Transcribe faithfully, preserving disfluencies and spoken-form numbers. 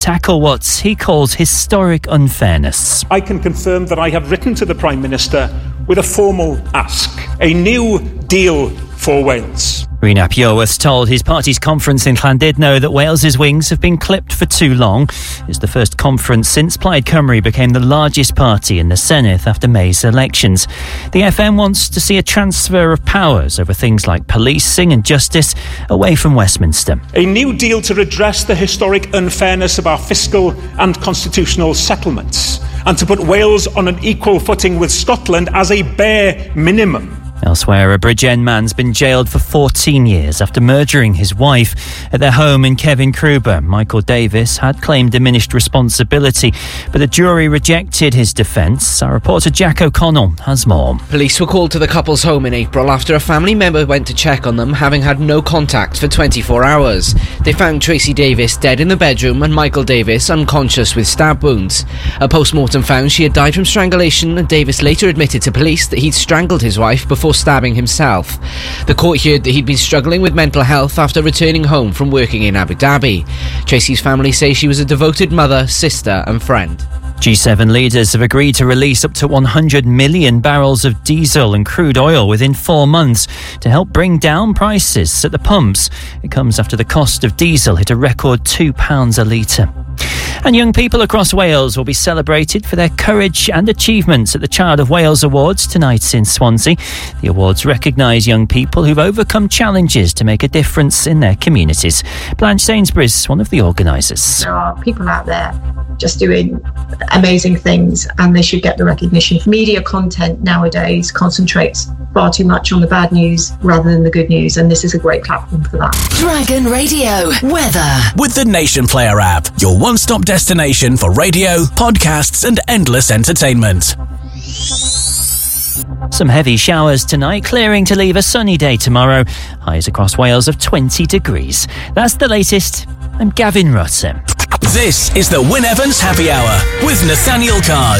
tackle what he calls historic unfairness. I can confirm that I have written to the Prime Minister with a formal ask, a new deal for Wales. Rhys Iorwerth told his party's conference in Llandudno that Wales's wings have been clipped for too long. It's the first conference since Plaid Cymru became the largest party in the Senedd after May's elections. The F M wants to see a transfer of powers over things like policing and justice away from Westminster. A new deal to redress the historic unfairness of our fiscal and constitutional settlements, and to put Wales on an equal footing with Scotland as a bare minimum. Elsewhere, a Bridgend man's been jailed for fourteen years after murdering his wife at their home in Kevin Kruber. Michael Davis had claimed diminished responsibility, but the jury rejected his defence. Our reporter Jack O'Connell has more. Police were called to the couple's home in April after a family member went to check on them, having had no contact for twenty-four hours. They found Tracy Davis dead in the bedroom and Michael Davis unconscious with stab wounds. A post-mortem found she had died from strangulation, and Davis later admitted to police that he'd strangled his wife before stabbing himself. The court heard that he'd been struggling with mental health after returning home from working in Abu Dhabi. Tracy's family say she was a devoted mother, sister and friend. G seven leaders have agreed to release up to one hundred million barrels of diesel and crude oil within four months to help bring down prices at the pumps. It comes after the cost of diesel hit a record two pounds a litre. And young people across Wales will be celebrated for their courage and achievements at the Child of Wales Awards tonight in Swansea. The awards recognise young people who've overcome challenges to make a difference in their communities. Blanche Sainsbury's one of the organisers. There are people out there just doing amazing things, and they should get the recognition. Media content nowadays concentrates far too much on the bad news rather than the good news, and this is a great platform for that. Dragon Radio weather with the Nation Player app, your one-stop destination for radio, podcasts and endless entertainment. Some heavy showers tonight, clearing to leave a sunny day tomorrow. Highs across Wales of twenty degrees. That's the latest. I'm Gavin Rutter. This is the Wyn Evans Happy Hour with Nathaniel Card.